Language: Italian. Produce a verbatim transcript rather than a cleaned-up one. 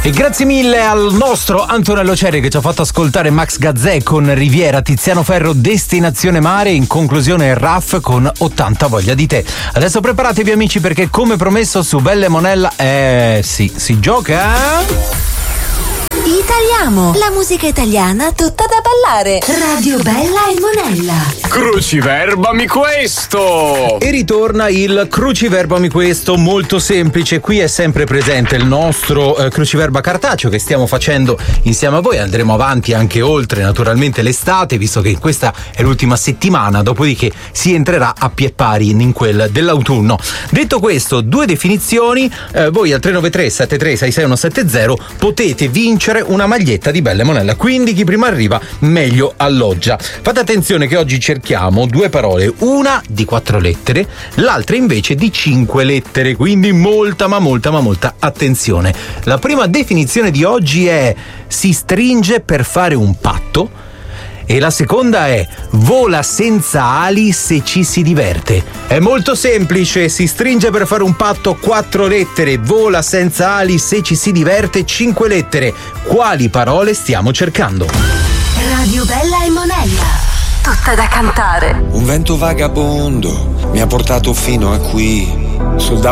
E grazie mille al nostro Antonello Cerri che ci ha fatto ascoltare Max Gazzè con Riviera, Tiziano Ferro Destinazione Mare, in conclusione Raff con ottanta voglia di te. Adesso preparatevi amici perché come promesso su Bella e Monella, eh sì, si gioca... Italiamo, la musica italiana tutta da ballare. Radio Bella e Monella. Cruciverbami questo! E ritorna il Cruciverbami questo, molto semplice. Qui è sempre presente il nostro eh, cruciverba cartaceo che stiamo facendo insieme a voi. Andremo avanti anche oltre naturalmente l'estate, visto che questa è l'ultima settimana, dopodiché si entrerà a piè pari in quel dell'autunno. Detto questo, due definizioni, eh, voi al tre nove tre sette tre sei sei uno sette zero potete vincere una maglietta di Bella e Monella, quindi chi prima arriva meglio alloggia. Fate attenzione che oggi cerchiamo due parole, una di quattro lettere, l'altra invece di cinque lettere, quindi molta ma molta ma molta attenzione. La prima definizione di oggi è si stringe per fare un patto e la seconda è vola senza ali se ci si diverte. È molto semplice, si stringe per fare un patto, quattro lettere, vola senza ali se ci si diverte, cinque lettere. Quali parole stiamo cercando? Radio Bella e Monella, tutta da cantare. Un vento vagabondo mi ha portato fino a qui, sul